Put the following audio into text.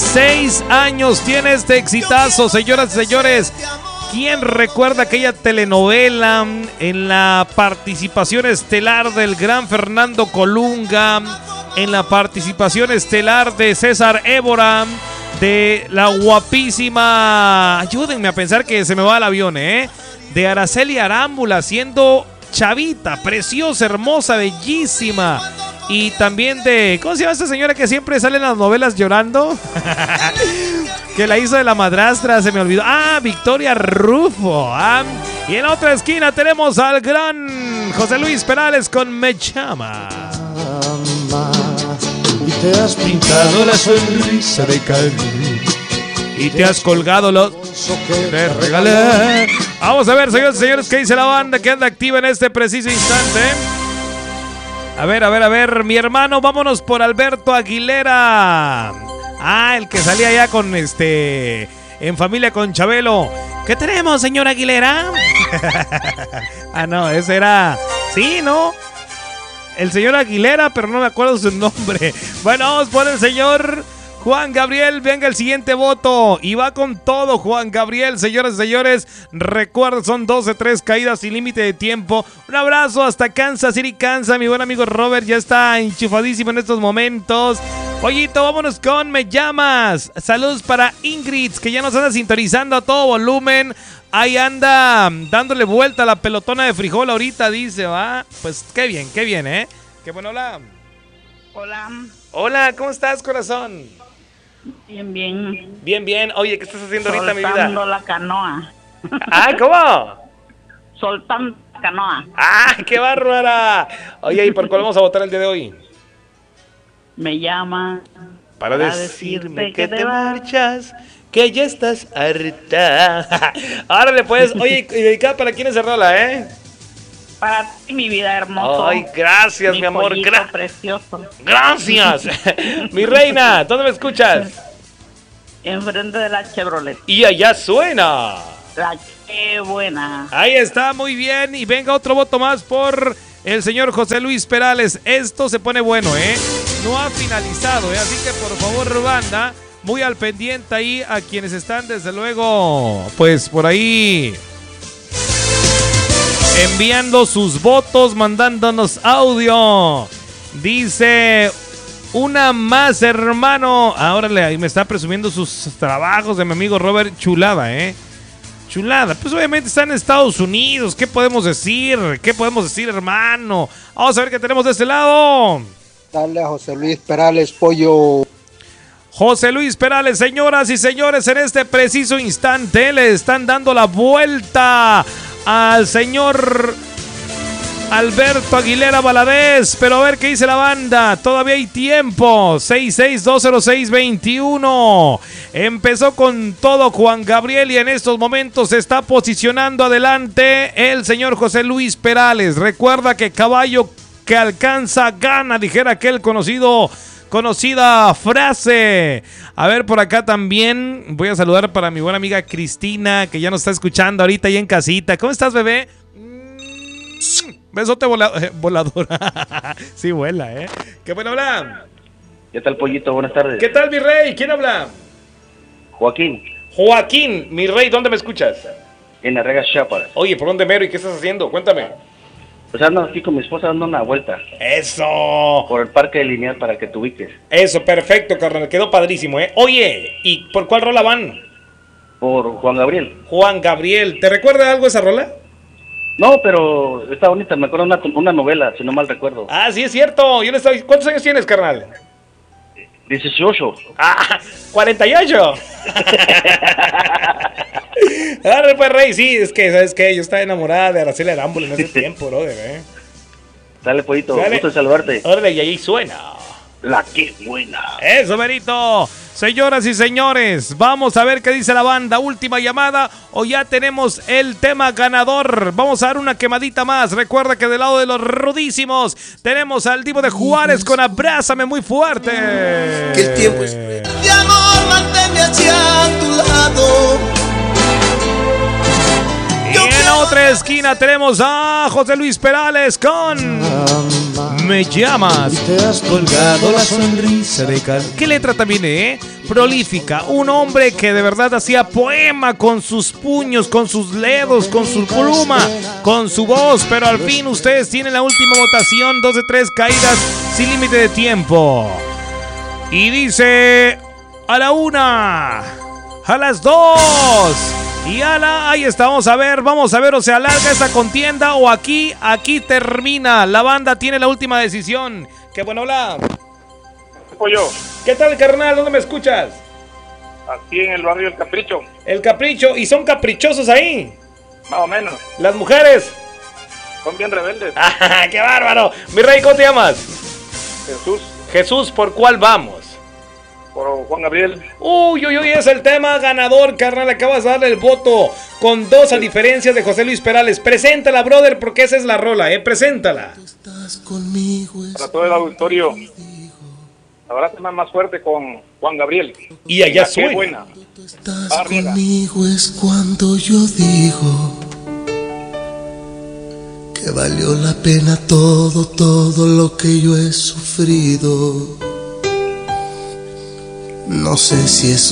16 años tiene este exitazo, señoras y señores. ¿Quién recuerda aquella telenovela en la participación estelar del gran Fernando Colunga, en la participación estelar de César Évora, de la guapísima, ayúdenme a pensar que se me va el avión, de Araceli Arámbula, siendo chavita, preciosa, hermosa, bellísima? Y también de, ¿cómo se llama esta señora que siempre sale en las novelas llorando? Que la hizo de la madrastra, se me olvidó. Victoria Rufo. Y en la otra esquina tenemos al gran José Luis Perales con Me Llama. Y te has pintado la sonrisa de Cali y te has colgado los que te regalé. Vamos a ver, señores y señores, qué dice la banda que anda activa en este preciso instante. A ver, mi hermano, vámonos por Alberto Aguilera. El que salía allá con en familia con Chabelo. ¿Qué tenemos, señor Aguilera? No, ese era, sí, ¿no? El señor Aguilera, pero no me acuerdo su nombre. Bueno, vamos por el señor Juan Gabriel, venga el siguiente voto. Y va con todo Juan Gabriel, señoras y señores. Recuerda, son 12-3 caídas sin límite de tiempo. Un abrazo hasta Kansas City, Kansas. Mi buen amigo Robert ya está enchufadísimo en estos momentos. Pollito, vámonos con Me Llamas. Saludos para Ingrid, que ya nos anda sintonizando a todo volumen. Ahí anda dándole vuelta a la pelotona de frijol ahorita, dice, va. Pues qué bien, Qué bueno, hola. Hola, ¿cómo estás, corazón? Bien. Oye, ¿qué estás haciendo ahorita, mi vida? Soltando la canoa. ¿Cómo? Soltando la canoa. ¡Qué bárbara! Oye, ¿y por cuál vamos a votar el día de hoy? Me llama para decirme que te marchas, que ya estás harta. Árale, pues. Oye, ¿y dedicada para quién es esa rola, Para ti, mi vida hermoso. Ay, gracias, mi amor. Precioso. Gracias. Mi reina, ¿dónde me escuchas? Enfrente de la Chevrolet. Y allá suena. Qué buena. Ahí está, muy bien. Y venga otro voto más por el señor José Luis Perales. Esto se pone bueno, No ha finalizado, Así que por favor, banda, muy al pendiente ahí a quienes están, desde luego, pues por ahí enviando sus votos, mandándonos audio. Dice, una más, hermano. Ahora ahí me está presumiendo sus trabajos de mi amigo Robert. Chulada, Chulada. Pues obviamente está en Estados Unidos. ¿Qué podemos decir? Hermano? Vamos a ver qué tenemos de este lado. Dale a José Luis Perales, pollo. José Luis Perales, señoras y señores, en este preciso instante le están dando la vuelta al señor Alberto Aguilera Valadez, pero a ver qué dice la banda. Todavía hay tiempo. 6620621. Empezó con todo Juan Gabriel y en estos momentos se está posicionando adelante el señor José Luis Perales. Recuerda que caballo que alcanza gana, dijera aquel conocida frase. A ver, por acá también voy a saludar para mi buena amiga Cristina, que ya nos está escuchando ahorita ahí en casita. ¿Cómo estás, bebé? Besote voladora. Sí vuela, ¿Qué bueno habla? ¿Qué tal, pollito? Buenas tardes. ¿Qué tal, mi rey? ¿Quién habla? Joaquín, mi rey, ¿dónde me escuchas? en Arregas, Chiapas. Oye, ¿por dónde mero y qué estás haciendo? Cuéntame. Pues ando aquí con mi esposa dando una vuelta. ¡Eso! Por el Parque Lineal para que te ubiques. Eso, perfecto, carnal. Quedó padrísimo, Oye, ¿y por cuál rola van? Por Juan Gabriel. Juan Gabriel. ¿Te recuerda algo esa rola? No, pero está bonita. Me acuerdo una novela, si no mal recuerdo. Sí, es cierto. ¿Cuántos años tienes, carnal? 18. 48. Ahora pues, rey, sí, es que, ¿sabes qué? Yo estaba enamorada de Araceli Arámbula en ese tiempo, brother, Dale, pollito, Dale. gusto de saludarte. Órale, y ahí suena. La que buena. Eso, merito. Señoras y señores, vamos a ver qué dice la banda. Última llamada o ya tenemos el tema ganador. Vamos a dar una quemadita más. Recuerda que del lado de los rudísimos tenemos al Divo de Juárez con Abrázame muy fuerte. Que el tiempo es de amor, manténme hacia tu lado. Y en otra esquina tenemos a José Luis Perales con me llamas. Te has colgado la sonrisa de ¿Qué letra también, prolífica? Un hombre que de verdad hacía poema con sus puños, con sus dedos, con su pluma, con su voz. Pero al fin ustedes tienen la última votación. 2 de 3 caídas sin límite de tiempo. Y dice: a la 1, a las 2 y a la... Ahí está, vamos a ver, o se alarga esta contienda o aquí termina. La banda tiene la última decisión. Qué bueno, hola. Pollo, ¿Qué tal, carnal? ¿Dónde me escuchas? aquí en el barrio El Capricho, El Capricho. ¿Y son caprichosos ahí? más o menos. Las mujeres. Son bien rebeldes. ¡Ah, qué bárbaro! Mi rey, ¿cómo te llamas? Jesús, Jesús, ¿por cuál vamos? por Juan Gabriel. Uy, es el tema ganador, carnal. Acabas de darle el voto con 2 a diferencia de José Luis Perales. Preséntala, brother, porque esa es la rola, preséntala. Para todo el auditorio, la verdad es más fuerte con Juan Gabriel. Y allá Qué suena. buena. Estás Arriba. conmigo es cuando yo digo que valió la pena todo lo que yo he sufrido. No sé si es